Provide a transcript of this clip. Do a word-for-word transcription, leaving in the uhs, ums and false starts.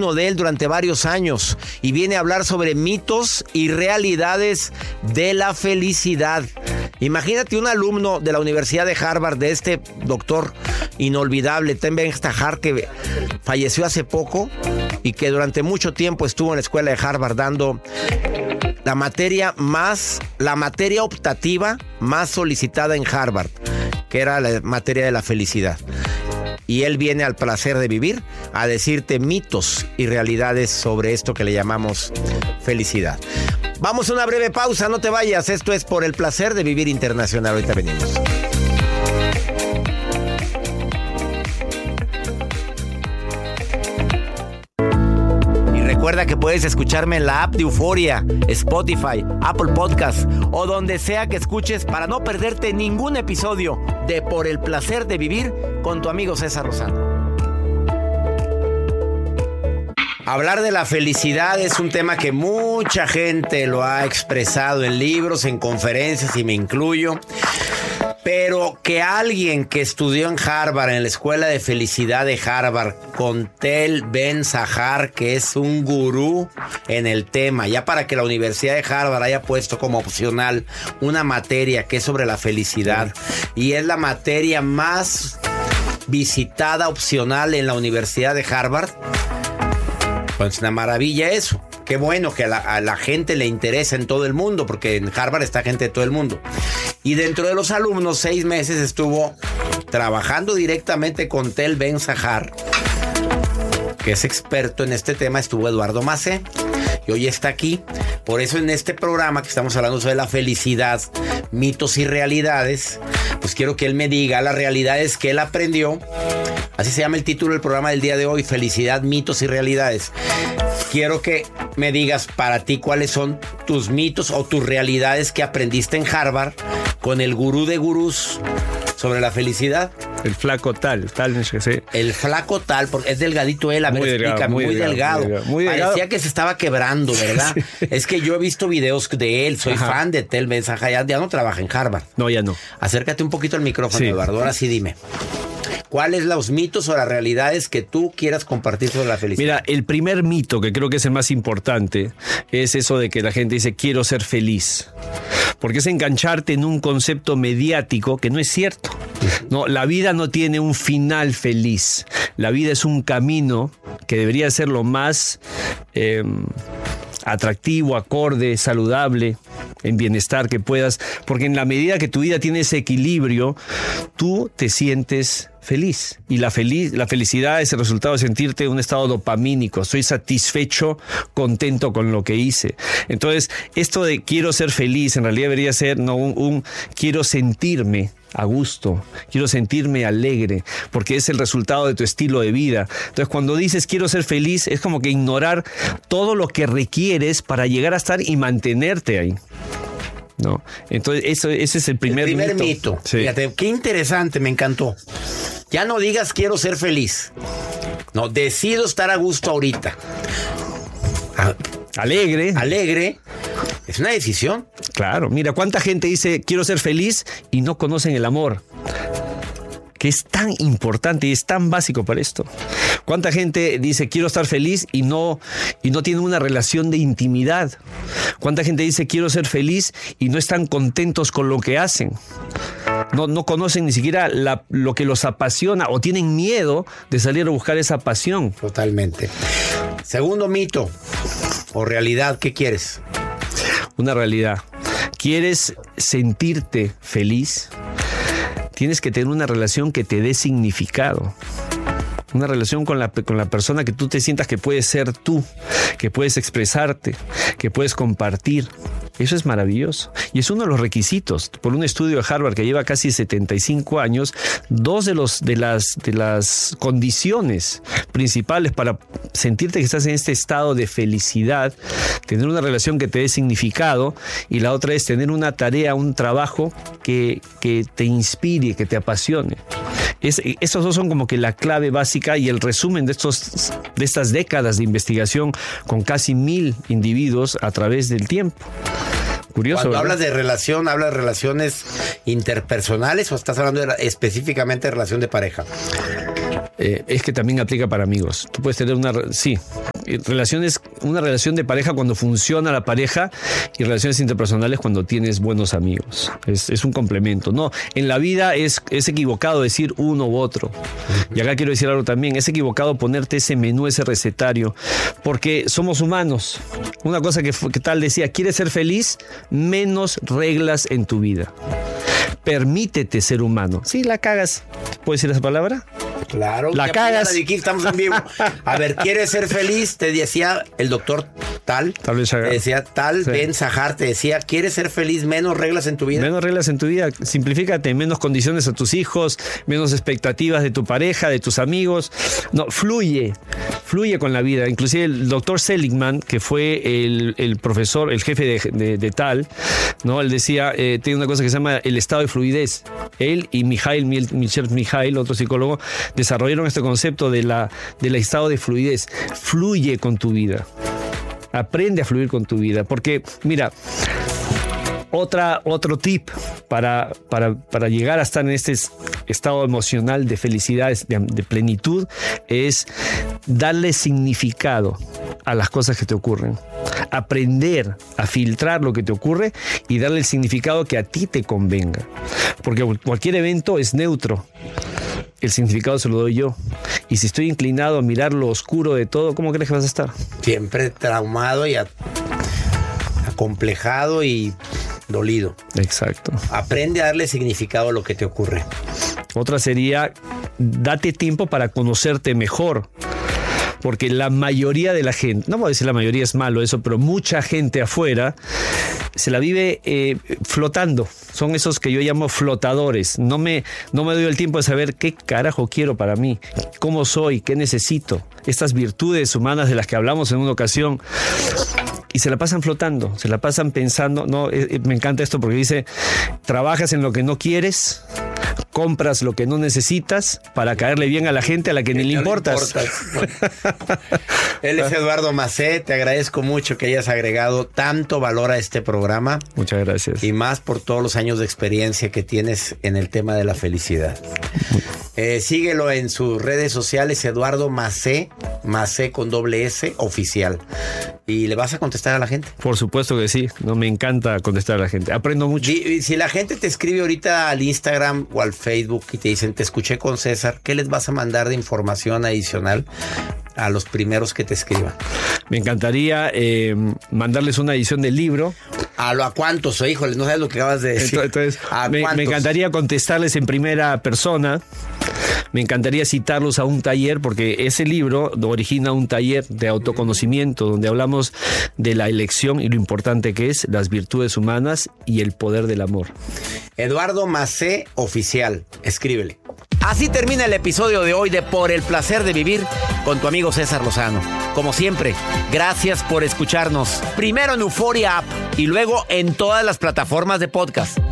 alumno de él durante varios años y viene a hablar sobre mitos y realidades de la felicidad. Imagínate un alumno de la Universidad de Harvard, de este doctor inolvidable, Tim Ben-Shahar, que falleció hace poco y que durante mucho tiempo estuvo en la escuela de Harvard dando la materia más, la materia optativa más solicitada en Harvard, que era la materia de la felicidad. Y él viene al placer de vivir a decirte mitos y realidades sobre esto que le llamamos felicidad. Vamos a una breve pausa, no te vayas. Esto es Por el Placer de Vivir Internacional. Ahorita venimos. Recuerda que puedes escucharme en la app de Euforia, Spotify, Apple Podcast o donde sea que escuches para no perderte ningún episodio de Por el Placer de Vivir con tu amigo César Lozano. Hablar de la felicidad es un tema que mucha gente lo ha expresado en libros, en conferencias, y me incluyo. Pero que alguien que estudió en Harvard, en la Escuela de Felicidad de Harvard, con Tal Ben-Shahar, que es un gurú en el tema, ya para que la Universidad de Harvard haya puesto como opcional una materia que es sobre la felicidad, y es la materia más visitada opcional en la Universidad de Harvard, pues una maravilla eso. Qué bueno que a la, a la gente le interesa en todo el mundo, porque en Harvard está gente de todo el mundo. Y dentro de los alumnos, seis meses estuvo trabajando directamente con Tal Ben-Shahar, que es experto en este tema. Estuvo Eduardo Macé y hoy está aquí. Por eso en este programa que estamos hablando sobre la felicidad, mitos y realidades, pues quiero que él me diga las realidades que él aprendió. Así se llama el título del programa del día de hoy: Felicidad, mitos y realidades. Quiero que me digas para ti cuáles son tus mitos o tus realidades que aprendiste en Harvard con el gurú de gurús sobre la felicidad. El flaco Tal, Tal, sí. El flaco Tal, porque es delgadito él, a ver, muy delgado, explícame, muy, muy delgado. Muy delgado. Muy delgado. Parecía que se estaba quebrando, ¿verdad? Sí. Es que yo he visto videos de él, soy Ajá. fan de Tal Ben-Shahar, ya, ya no trabaja en Harvard. No, ya no. Acércate un poquito al micrófono, sí. Eduardo, ahora sí dime. ¿Cuáles los mitos o las realidades que tú quieras compartir sobre la felicidad? Mira, el primer mito, que creo que es el más importante, es eso de que la gente dice quiero ser feliz. Porque es engancharte en un concepto mediático que no es cierto. No, la vida no tiene un final feliz. La vida es un camino que debería ser lo más eh, atractivo, acorde, saludable, en bienestar que puedas. Porque en la medida que tu vida tiene ese equilibrio, tú te sientes feliz. Y la, feliz, la felicidad es el resultado de sentirte en un estado dopamínico. Soy satisfecho, contento con lo que hice. Entonces, esto de quiero ser feliz, en realidad debería ser no un, un quiero sentirme a gusto, quiero sentirme alegre, porque es el resultado de tu estilo de vida. Entonces, cuando dices quiero ser feliz, es como que ignorar todo lo que requieres para llegar a estar y mantenerte ahí. No, entonces eso, ese es el primer, el primer mito. mito. Sí. Fíjate, qué interesante, me encantó. Ya no digas quiero ser feliz. No, decido estar a gusto ahorita. Ah, alegre. Alegre. Es una decisión. Claro, mira, cuánta gente dice quiero ser feliz y no conocen el amor, que es tan importante y es tan básico para esto. ¿Cuánta gente dice quiero estar feliz y no, y no tiene una relación de intimidad? ¿Cuánta gente dice quiero ser feliz y no están contentos con lo que hacen? No, no conocen ni siquiera la, lo que los apasiona o tienen miedo de salir a buscar esa pasión. Totalmente. Segundo mito o realidad, ¿qué quieres? Una realidad. ¿Quieres sentirte feliz? Tienes que tener una relación que te dé significado. Una relación con la, con la persona que tú te sientas que puedes ser tú, que puedes expresarte, que puedes compartir. Eso es maravilloso. Y es uno de los requisitos. Por un estudio de Harvard que lleva casi setenta y cinco años, dos de, los, de, las, de las condiciones principales para sentirte que estás en este estado de felicidad, tener una relación que te dé significado, y la otra es tener una tarea, un trabajo que, que te inspire, que te apasione. Es, esos dos son como que la clave básica y el resumen de, estos, de estas décadas de investigación con casi mil individuos a través del tiempo. Curioso. Cuando ¿verdad? hablas de relación, ¿hablas de relaciones interpersonales o estás hablando de, específicamente de relación de pareja? Eh, es que también aplica para amigos. Tú puedes tener una... Sí, relaciones, una relación de pareja cuando funciona la pareja y relaciones interpersonales cuando tienes buenos amigos. Es, es un complemento. No, en la vida es, es equivocado decir uno u otro. Y acá quiero decir algo también. Es equivocado ponerte ese menú, ese recetario, porque somos humanos. Una cosa que, que tal decía, ¿quieres ser feliz? Menos reglas en tu vida. Permítete ser humano. Sí, la cagas. ¿Puedo decir esa palabra? Claro. La cagas. Aquí estamos en vivo. A ver, ¿quieres ser feliz? Te decía el doctor tal. Tal vez haga. Te decía tal, Sí. Ben Sahar te decía, ¿quieres ser feliz? Menos reglas en tu vida. Menos reglas en tu vida, simplifícate, menos condiciones a tus hijos, menos expectativas de tu pareja, de tus amigos. No, fluye, fluye con la vida. Inclusive el doctor Seligman, que fue el, el profesor, el jefe de, de, de tal, ¿no? Él decía, eh, tiene una cosa que se llama el estado de fluidez. Él y Mihail, Michel Mihail, otro psicólogo, desarrollaron este concepto de la, del estado de fluidez. Fluye con tu vida. Aprende a fluir con tu vida. Porque, mira, otra, otro tip para, para, para llegar a estar en este estado emocional de felicidad, de, de plenitud, es darle significado a las cosas que te ocurren. Aprender a filtrar lo que te ocurre y darle el significado que a ti te convenga. Porque cualquier evento es neutro. El significado se lo doy yo. Y si estoy inclinado a mirar lo oscuro de todo, ¿cómo crees que vas a estar? Siempre traumado y a- acomplejado y dolido. Exacto. Aprende a darle significado a lo que te ocurre. Otra sería, date tiempo para conocerte mejor. Porque la mayoría de la gente, no voy a decir la mayoría es malo eso, pero mucha gente afuera se la vive eh, flotando. Son esos que yo llamo flotadores. No me, no me doy el tiempo de saber qué carajo quiero para mí, cómo soy, qué necesito. Estas virtudes humanas de las que hablamos en una ocasión. Y se la pasan flotando, se la pasan pensando. No, eh, me encanta esto porque dice, trabajas en lo que no quieres, compras lo que no necesitas para caerle bien a la gente a la que ni le No importas. importas. Él es Eduardo Macé. Te agradezco mucho que hayas agregado tanto valor a este programa. Muchas gracias. Y más por todos los años de experiencia que tienes en el tema de la felicidad. Eh, síguelo en sus redes sociales, Eduardo Macé, Macé con doble S, oficial. Y le vas a contestar a la gente. Por supuesto que sí. No, me encanta contestar a la gente. Aprendo mucho. Di- Si la gente te escribe ahorita al Instagram o al Facebook y te dicen, te escuché con César, ¿qué les vas a mandar de información adicional a los primeros que te escriban? Me encantaría eh, mandarles una edición del libro. ¿A lo a cuántos? O híjole, no sabes lo que acabas de decir. Entonces, ¿A me, cuántos? me encantaría contestarles en primera persona. Me encantaría citarlos a un taller, porque ese libro origina un taller de autoconocimiento donde hablamos de la elección y lo importante que es, las virtudes humanas y el poder del amor. Eduardo Macé, oficial. Escríbele. Así termina el episodio de hoy de Por el Placer de Vivir con tu amigo César Lozano. Como siempre, gracias por escucharnos. Primero en Euforia App y luego en todas las plataformas de podcast.